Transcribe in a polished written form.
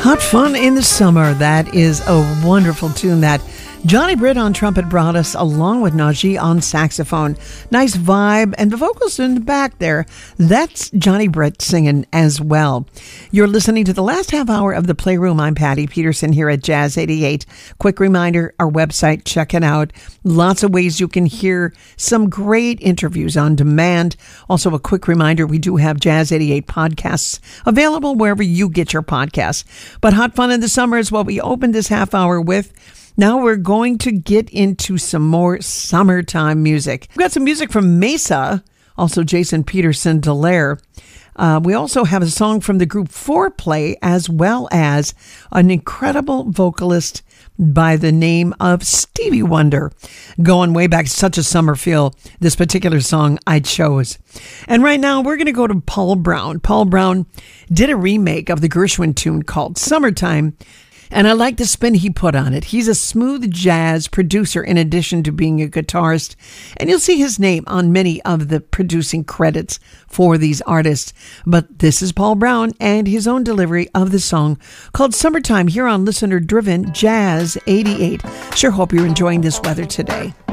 Hot Fun in the Summer. That is a wonderful tune that Johnny Britt on trumpet brought us, along with Najee on saxophone. Nice vibe, and the vocals in the back there, that's Johnny Britt singing as well. You're listening to the last half hour of The Playroom. I'm Patty Peterson here at Jazz 88. Quick reminder, our website, check it out. Lots of ways you can hear some great interviews on demand. Also, a quick reminder, we do have Jazz 88 podcasts available wherever you get your podcasts. But Hot Fun in the Summer is what we opened this half hour with. Now we're going to get into some more summertime music. We've got some music from Mesa, also Jason Peterson Dallaire. We also have a song from the group Foreplay, as well as an incredible vocalist by the name of Stevie Wonder. Going way back, such a summer feel, this particular song I chose. And right now we're going to go to Paul Brown. Paul Brown did a remake of the Gershwin tune called Summertime, and I like the spin he put on it. He's a smooth jazz producer in addition to being a guitarist, and you'll see his name on many of the producing credits for these artists. But this is Paul Brown and his own delivery of the song called Summertime here on listener-driven Jazz 88. Sure hope you're enjoying this weather today.